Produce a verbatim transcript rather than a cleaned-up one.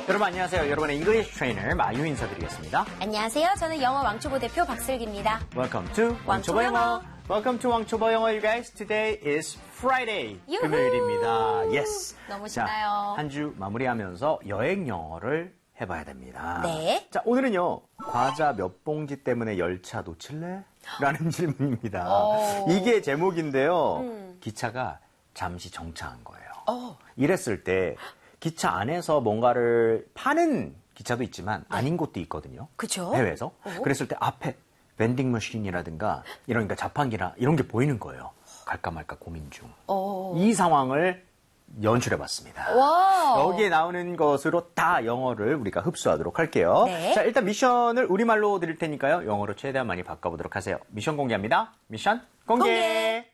여러분 안녕하세요. 여러분의 잉글리시 트레이너 마유 인사드리겠습니다. 안녕하세요. 저는 영어 왕초보 대표 박슬기입니다. Welcome to 왕초보 영어. Welcome to 왕초보 영어, you guys. Today is Friday. 유후! 금요일입니다. Yes. 너무 신나요. 한 주 마무리하면서 여행 영어를 해봐야 됩니다. 네. 자, 오늘은요. 과자 몇 봉지 때문에 열차 놓칠래? 라는 질문입니다. 오. 이게 제목인데요. 음. 기차가 잠시 정차한 거예요. 어. 이랬을 때 기차 안에서 뭔가를 파는 기차도 있지만 네. 아닌 곳도 있거든요. 그쵸? 해외에서. 어. 그랬을 때 앞에 vending 머신이라든가 이런 그러니까 자판기나 이런 게 보이는 거예요. 갈까 말까 고민 중. 어. 이 상황을 연출해봤습니다. 와우. 여기에 나오는 것으로 다 영어를 우리가 흡수하도록 할게요. 네. 자, 일단 미션을 우리말로 드릴 테니까요. 영어로 최대한 많이 바꿔보도록 하세요. 미션 공개합니다. 미션 공개. 공개.